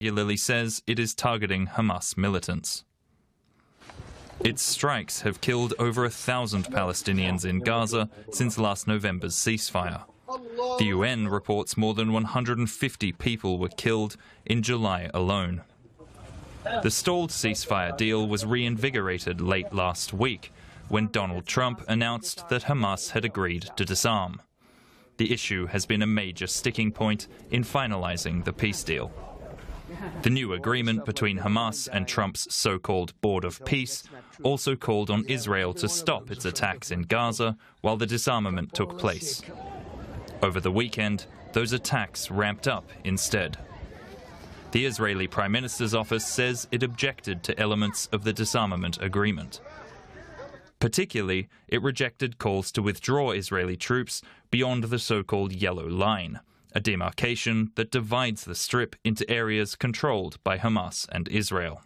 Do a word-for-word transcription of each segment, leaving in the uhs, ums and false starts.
regularly says it is targeting Hamas militants. Its strikes have killed over a thousand Palestinians in Gaza since last November's ceasefire. The U N reports more than one hundred fifty people were killed in July alone. The stalled ceasefire deal was reinvigorated late last week when Donald Trump announced that Hamas had agreed to disarm. The issue has been a major sticking point in finalizing the peace deal. The new agreement between Hamas and Trump's so-called Board of Peace also called on Israel to stop its attacks in Gaza while the disarmament took place. Over the weekend, those attacks ramped up instead. The Israeli Prime Minister's office says it objected to elements of the disarmament agreement. Particularly, it rejected calls to withdraw Israeli troops beyond the so-called Yellow Line, a demarcation that divides the Strip into areas controlled by Hamas and Israel.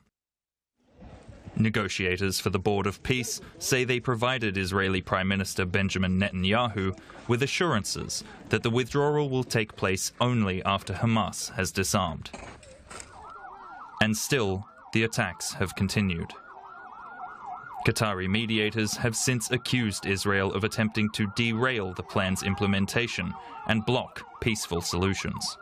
Negotiators for the Board of Peace say they provided Israeli Prime Minister Benjamin Netanyahu with assurances that the withdrawal will take place only after Hamas has disarmed. And still, the attacks have continued. Qatari mediators have since accused Israel of attempting to derail the plan's implementation and block peaceful solutions.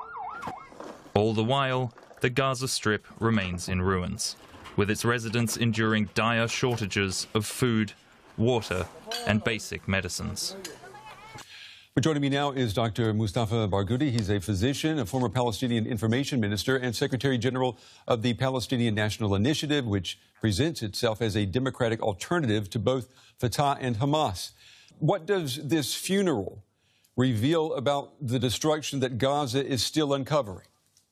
All the while, the Gaza Strip remains in ruins, with its residents enduring dire shortages of food, water, and basic medicines. But joining me now is Doctor Mustafa Barghouti. He's a physician, a former Palestinian information minister, and Secretary General of the Palestinian National Initiative, which presents itself as a democratic alternative to both Fatah and Hamas. What does this funeral reveal about the destruction that Gaza is still uncovering?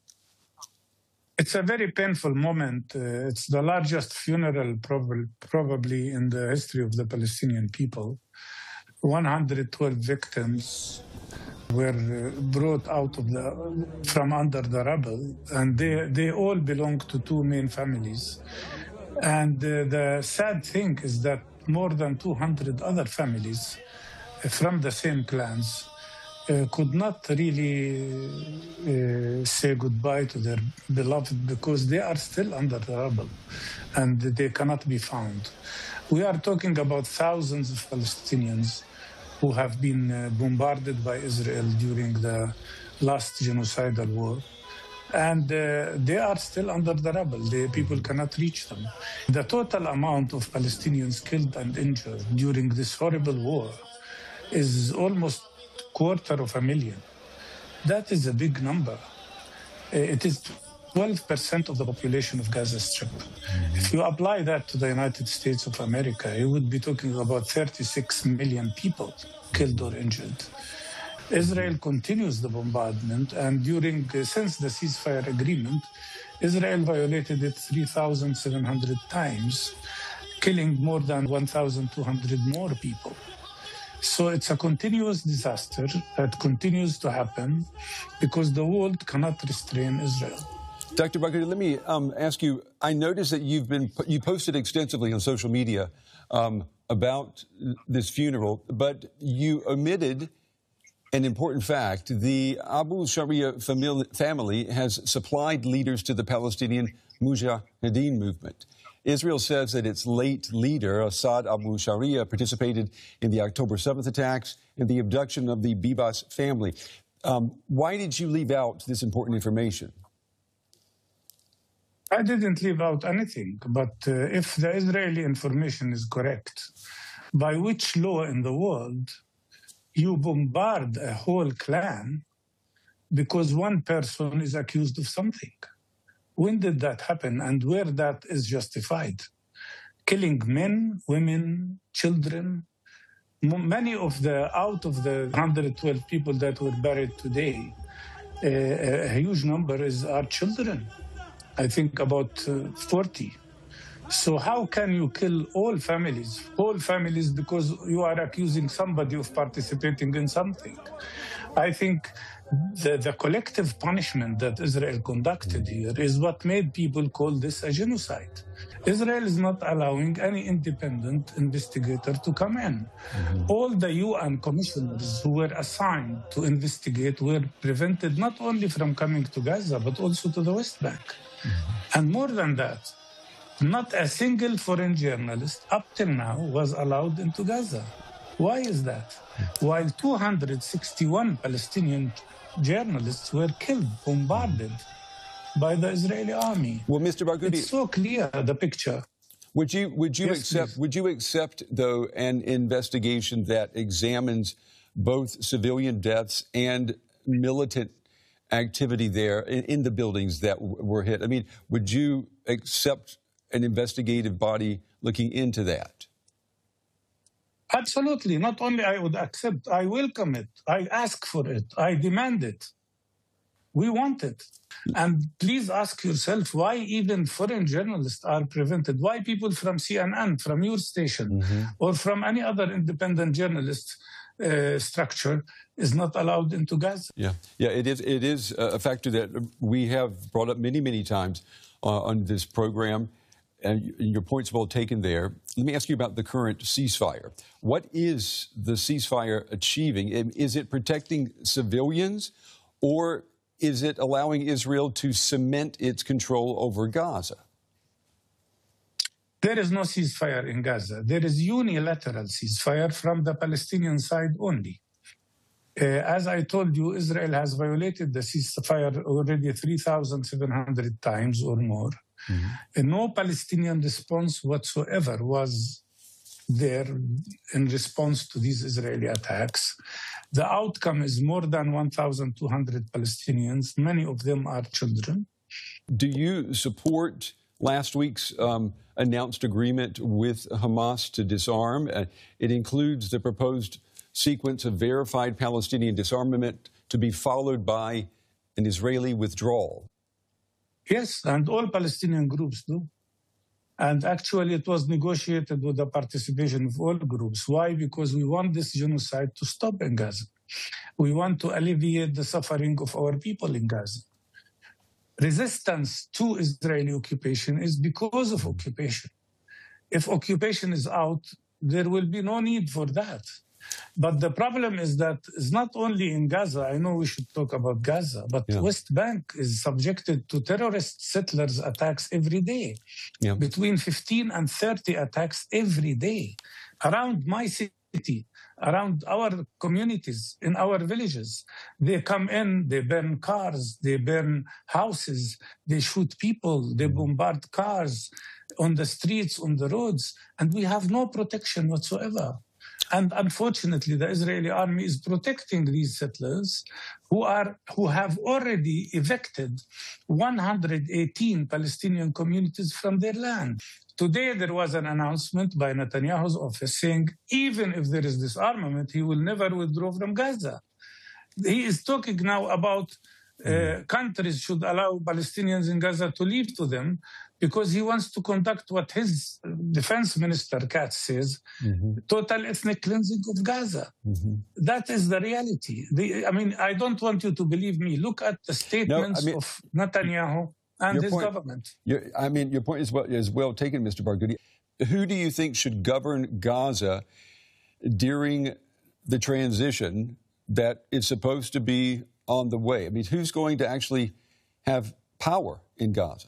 It's a very painful moment. Uh, it's the largest funeral prob- probably in the history of the Palestinian people. one hundred twelve victims were brought out of the, from under the rubble, and they, they all belong to two main families. And uh, the sad thing is that more than two hundred other families from the same clans uh, could not really uh, say goodbye to their beloved because they are still under the rubble and they cannot be found. We are talking about thousands of Palestinians who have been uh, bombarded by Israel during the last genocidal war. And uh, they are still under the rubble. The people cannot reach them. The total amount of Palestinians killed and injured during this horrible war is almost a quarter of a million. That is a big number. It is twelve percent of the population of Gaza Strip. Mm-hmm. If you apply that to the United States of America, you would be talking about thirty-six million people killed or injured. Israel continues the bombardment, and during uh, since the ceasefire agreement, Israel violated it three thousand seven hundred times, killing more than one thousand two hundred more people. So it's a continuous disaster that continues to happen because the world cannot restrain Israel. Doctor Barghouti, let me um, ask you, I noticed that you've been, you posted extensively on social media um, about this funeral, but you omitted an important fact. The Abu Sharia family has supplied leaders to the Palestinian Mujahideen movement. Israel says that its late leader, Assad Abu Sharia, participated in the October seventh attacks and the abduction of the Bibas family. Um, why did you leave out this important information? I didn't leave out anything, but uh, if the Israeli information is correct, by which law in the world you bombard a whole clan because one person is accused of something? When did that happen and where that is justified? Killing men, women, children. Many of the, out of the one hundred twelve people that were buried today, uh, a huge number is our children. I think about uh, forty. So how can you kill all families, whole families, because you are accusing somebody of participating in something? I think the, the collective punishment that Israel conducted here is what made people call this a genocide. Israel is not allowing any independent investigator to come in. Mm-hmm. All the U N commissioners who were assigned to investigate were prevented not only from coming to Gaza, but also to the West Bank. Mm-hmm. And more than that, not a single foreign journalist up till now was allowed into Gaza. Why is that? While two hundred sixty-one Palestinian journalists were killed, bombarded by the Israeli army. Well, Mister Barghouti, it's so clear, the picture. Would you would you yes, accept please. would you accept though an investigation that examines both civilian deaths and militant activity there in, in the buildings that w- were hit? I mean, would you accept an investigative body looking into that? Absolutely. Not only I would accept, I welcome it. I ask for it. I demand it. We want it. And please ask yourself why even foreign journalists are prevented. Why people from C N N, from your station, mm-hmm. or from any other independent journalist uh, structure is not allowed into Gaza? Yeah, yeah, it is. It is a factor that we have brought up many, many times uh, on this program. And your point's well taken there. Let me ask you about the current ceasefire. What is the ceasefire achieving? Is it protecting civilians, or is it allowing Israel to cement its control over Gaza? There is no ceasefire in Gaza. There is unilateral ceasefire from the Palestinian side only. Uh, as I told you, Israel has violated the ceasefire already three thousand seven hundred times or more. Mm-hmm. And no Palestinian response whatsoever was there in response to these Israeli attacks. The outcome is more than one thousand two hundred Palestinians. Many of them are children. Do you support last week's um, announced agreement with Hamas to disarm? Uh, it includes the proposed sequence of verified Palestinian disarmament to be followed by an Israeli withdrawal. Yes, and all Palestinian groups do. And actually, it was negotiated with the participation of all groups. Why? Because we want this genocide to stop in Gaza. We want to alleviate the suffering of our people in Gaza. Resistance to Israeli occupation is because of occupation. If occupation is out, there will be no need for that. But the problem is that it's not only in Gaza. I know we should talk about Gaza, but yeah. West Bank is subjected to terrorist settlers attacks every day. Yeah. Between fifteen and thirty attacks every day around my city, around our communities, in our villages. They come in, they burn cars, they burn houses, they shoot people, they bombard cars on the streets, on the roads, and we have no protection whatsoever. And unfortunately, the Israeli army is protecting these settlers who are who have already evicted one hundred eighteen Palestinian communities from their land. Today, there was an announcement by Netanyahu's office saying, even if there is disarmament, he will never withdraw from Gaza. He is talking now about uh, countries should allow Palestinians in Gaza to leave to them, because he wants to conduct what his defense minister, Katz, says, mm-hmm. total ethnic cleansing of Gaza. Mm-hmm. That is the reality. The, I mean, I don't want you to believe me. Look at the statements no, I mean, of Netanyahu and his point, government. I mean, your point is well, is well taken, Mister Barghouti. Who do you think should govern Gaza during the transition that is supposed to be on the way? I mean, who's going to actually have power in Gaza?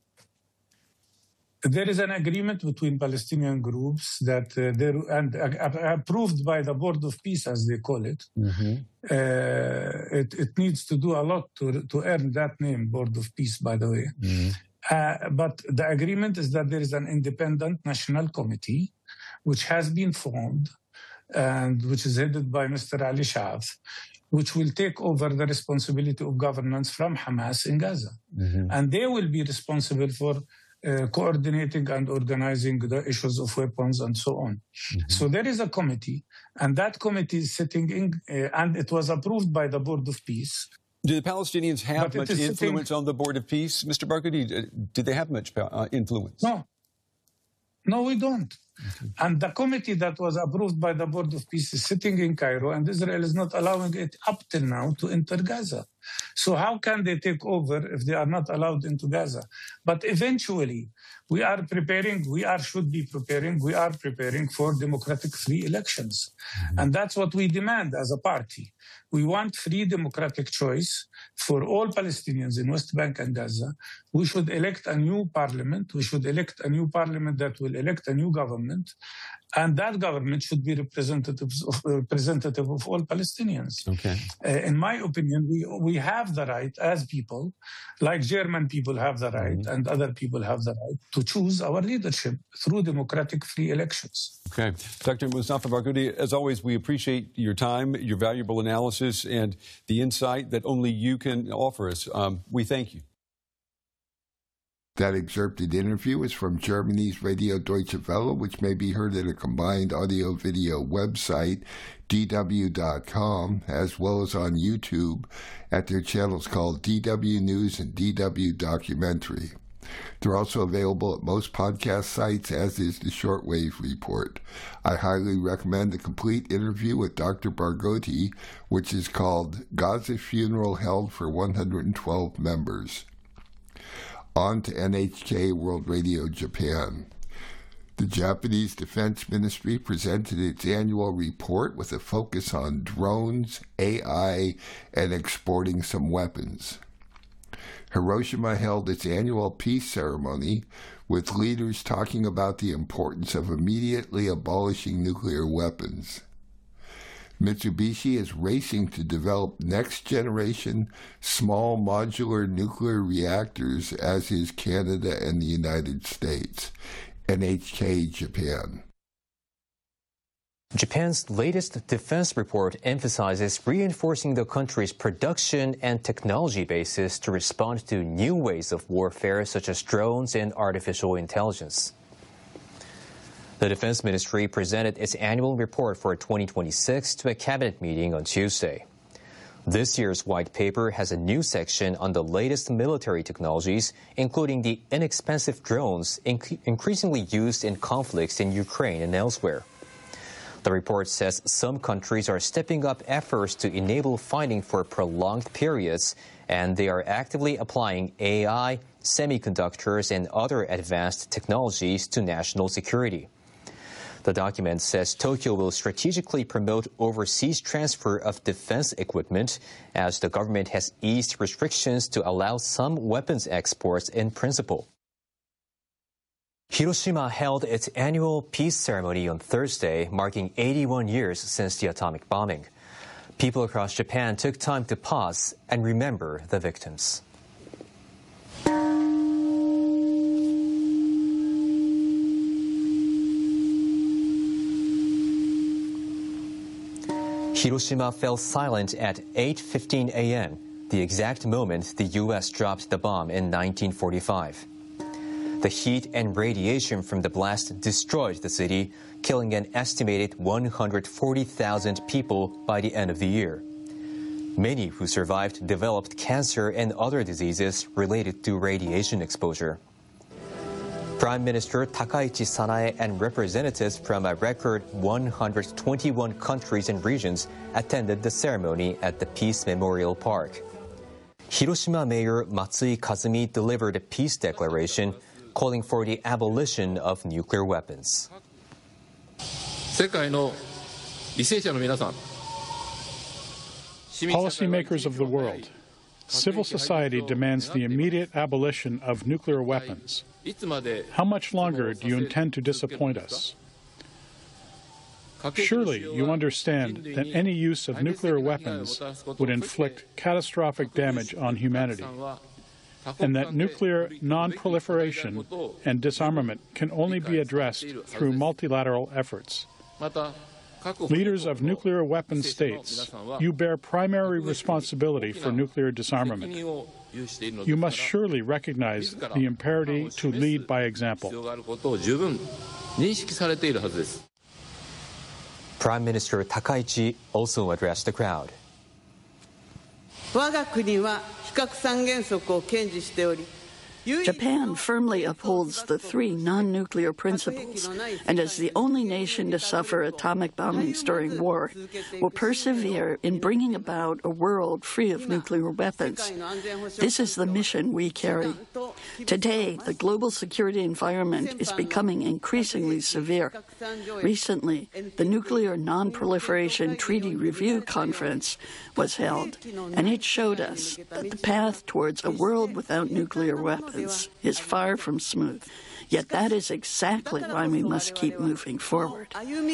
There is an agreement between Palestinian groups that uh, they and uh, approved by the Board of Peace, as they call it. Mm-hmm. Uh, it. It needs to do a lot to to earn that name, Board of Peace, by the way. Mm-hmm. Uh, but the agreement is that there is an independent national committee, which has been formed, and which is headed by Mister Ali Sha'af, which will take over the responsibility of governance from Hamas in Gaza, mm-hmm. and they will be responsible for Uh, coordinating and organizing the issues of weapons and so on. Mm-hmm. So there is a committee, and that committee is sitting in, uh, and it was approved by the Board of Peace. Do the Palestinians have but much influence sitting... on the Board of Peace, Mister Barghouti? Do they have much uh, influence? No. No, we don't. Okay. And the committee that was approved by the Board of Peace is sitting in Cairo, and Israel is not allowing it up till now to enter Gaza. So how can they take over if they are not allowed into Gaza? But eventually, we are preparing, we are should be preparing, we are preparing for democratic free elections. Mm-hmm. And that's what we demand as a party. We want free democratic choice for all Palestinians in West Bank and Gaza. We should elect a new parliament. We should elect a new parliament that will elect a new government. And that government should be representative of, representative of all Palestinians. Okay. Uh, in my opinion, we, we have the right as people, like German people have the right mm-hmm. and other people have the right to choose our leadership through democratic free elections. Okay. Doctor Mustafa Barghouti, as always, we appreciate your time, your valuable analysis, and the insight that only you can offer us. Um, we thank you. That excerpted interview is from Germany's Radio Deutsche Welle, which may be heard at a combined audio-video website, D W dot com, as well as on YouTube at their channels called D W News and D W Documentary. They're also available at most podcast sites, as is the Shortwave Report. I highly recommend the complete interview with Doctor Barghouti, which is called Gaza Funeral Held for one hundred twelve Members. On to N H K World Radio Japan. The Japanese Defense Ministry presented its annual report with a focus on drones, A I, and exporting some weapons. Hiroshima held its annual peace ceremony with leaders talking about the importance of immediately abolishing nuclear weapons. Mitsubishi is racing to develop next-generation small modular nuclear reactors, as is Canada and the United States. N H K Japan. Japan's latest defense report emphasizes reinforcing the country's production and technology bases to respond to new ways of warfare such as drones and artificial intelligence. The Defense Ministry presented its annual report for twenty twenty-six to a cabinet meeting on Tuesday. This year's white paper has a new section on the latest military technologies, including the inexpensive drones inc- increasingly used in conflicts in Ukraine and elsewhere. The report says some countries are stepping up efforts to enable fighting for prolonged periods, and they are actively applying A I, semiconductors, and other advanced technologies to national security. The document says Tokyo will strategically promote overseas transfer of defense equipment as the government has eased restrictions to allow some weapons exports in principle. Hiroshima held its annual peace ceremony on Thursday, marking eighty-one years since the atomic bombing. People across Japan took time to pause and remember the victims. Hiroshima fell silent at eight fifteen a.m., the exact moment the U S dropped the bomb in nineteen forty-five. The heat and radiation from the blast destroyed the city, killing an estimated one hundred forty thousand people by the end of the year. Many who survived developed cancer and other diseases related to radiation exposure. Prime Minister Takaichi Sanae and representatives from a record one hundred twenty-one countries and regions attended the ceremony at the Peace Memorial Park. Hiroshima Mayor Matsui Kazumi delivered a peace declaration calling for the abolition of nuclear weapons. Policymakers of the world, civil society demands the immediate abolition of nuclear weapons. How much longer do you intend to disappoint us? Surely you understand that any use of nuclear weapons would inflict catastrophic damage on humanity, and that nuclear non-proliferation and disarmament can only be addressed through multilateral efforts. Leaders of nuclear weapon states, you bear primary responsibility for nuclear disarmament. You must surely recognize the imperative to lead by example. Prime Minister Takaichi also addressed the crowd. Japan firmly upholds the three non-nuclear principles, and as the only nation to suffer atomic bombings during war, will persevere in bringing about a world free of nuclear weapons. This is the mission we carry. Today, the global security environment is becoming increasingly severe. Recently, the Nuclear Non-Proliferation Treaty Review Conference was held, and it showed us that the path towards a world without nuclear weapons is far from smooth. Yet that is exactly why we must keep moving forward.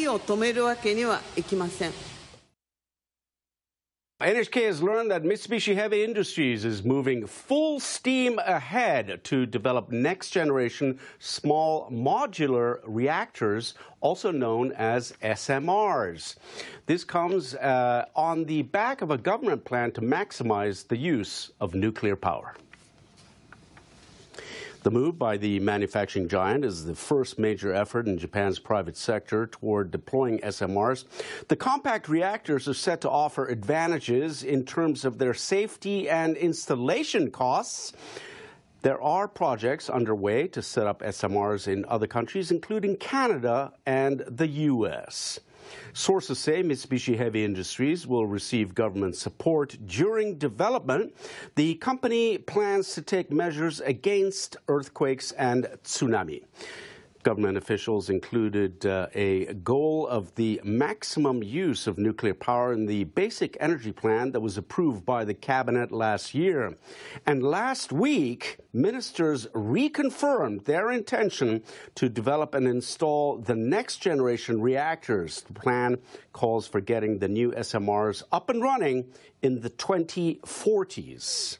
N H K has learned that Mitsubishi Heavy Industries is moving full steam ahead to develop next-generation small modular reactors, also known as S M Rs. This comes uh, on the back of a government plan to maximize the use of nuclear power. The move by the manufacturing giant is the first major effort in Japan's private sector toward deploying S M Rs. The compact reactors are set to offer advantages in terms of their safety and installation costs. There are projects underway to set up S M Rs in other countries, including Canada and the U S Sources say Mitsubishi Heavy Industries will receive government support during development. The company plans to take measures against earthquakes and tsunami. Government officials included uh, a goal of the maximum use of nuclear power in the Basic Energy Plan that was approved by the cabinet last year. And last week, ministers reconfirmed their intention to develop and install the next generation reactors. The plan calls for getting the new S M Rs up and running in the twenty forties.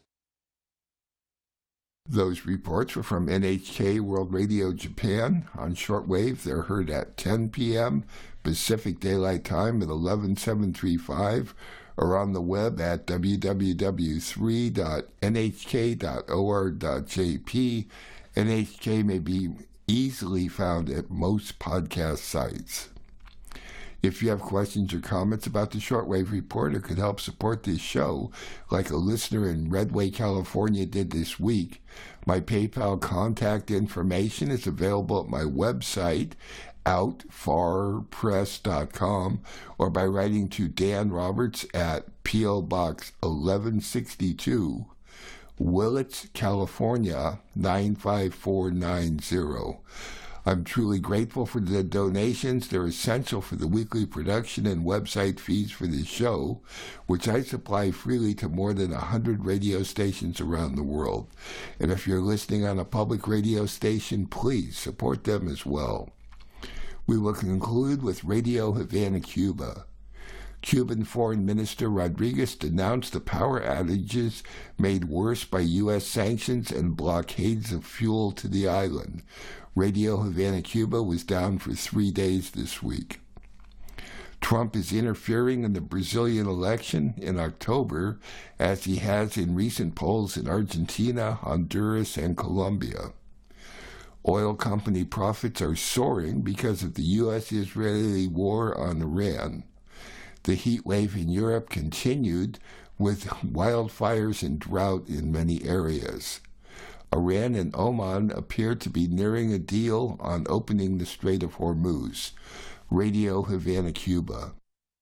Those reports were from N H K World Radio Japan. On shortwave, they're heard at ten p.m. Pacific Daylight Time at eleven seven thirty-five, or on the web at w w w dot three dot n h k dot org dot j p. N H K may be easily found at most podcast sites. If you have questions or comments about the Shortwave Report or could help support this show, like a listener in Redway, California did this week, my PayPal contact information is available at my website, out far press dot com, or by writing to Dan Roberts at P O Box eleven sixty-two, Willits, California, nine five four nine zero. I'm truly grateful for the donations. They're essential for the weekly production and website feeds for this show, which I supply freely to more than one hundred radio stations around the world. And if you're listening on a public radio station, please support them as well. We will conclude with Radio Havana, Cuba. Cuban Foreign Minister Rodriguez denounced the power outages made worse by U S sanctions and blockades of fuel to the island. Radio Havana, Cuba was down for three days this week. Trump is interfering in the Brazilian election in October, as he has in recent polls in Argentina, Honduras, and Colombia. Oil company profits are soaring because of the U S Israeli war on Iran. The heat wave in Europe continued, with wildfires and drought in many areas. Iran and Oman appear to be nearing a deal on opening the Strait of Hormuz. Radio Havana, Cuba.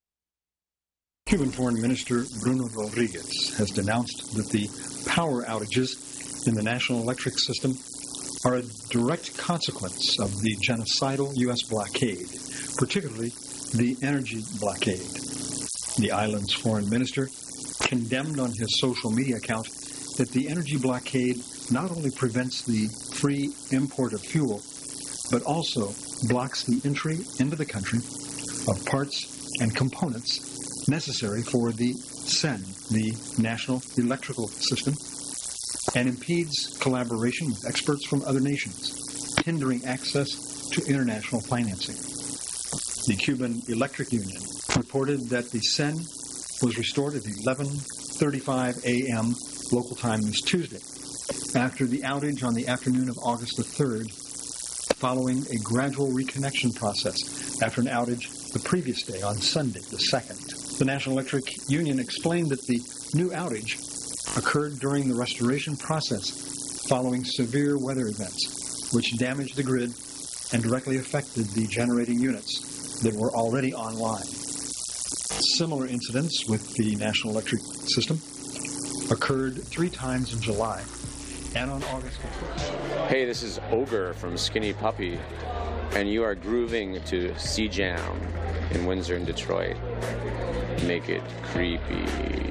Cuban Foreign Minister Bruno Rodriguez has denounced that the power outages in the national electric system are a direct consequence of the genocidal U S blockade, particularly the energy blockade. The island's foreign minister condemned on his social media account that the energy blockade not only prevents the free import of fuel, but also blocks the entry into the country of parts and components necessary for the S E N, the National Electrical System, and impedes collaboration with experts from other nations, hindering access to international financing. The Cuban Electric Union reported that the S E N was restored at eleven thirty-five a.m. local time this Tuesday, after the outage on the afternoon of August the third, following a gradual reconnection process after an outage the previous day on Sunday the second. The National Electric Union explained that the new outage occurred during the restoration process following severe weather events, which damaged the grid and directly affected the generating units that were already online. Similar incidents with the National Electric System occurred three times in July and on August first. Hey, this is Ogre from Skinny Puppy, and you are grooving to C Jam in Windsor and Detroit. Make it creepy.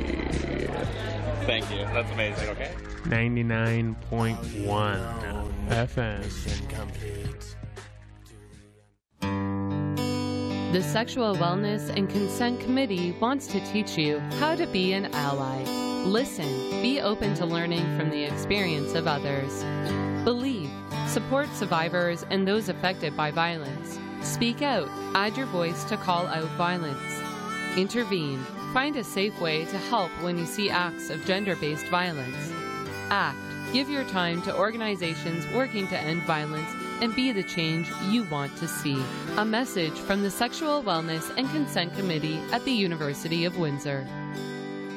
Thank you. That's amazing. Okay. ninety-nine point one F M. The Sexual Wellness and Consent Committee wants to teach you how to be an ally. Listen, be open to learning from the experience of others. Believe, support survivors and those affected by violence. Speak out, add your voice to call out violence. Intervene, find a safe way to help when you see acts of gender-based violence. Act, give your time to organizations working to end violence and be the change you want to see. A message from the Sexual Wellness and Consent Committee at the University of Windsor.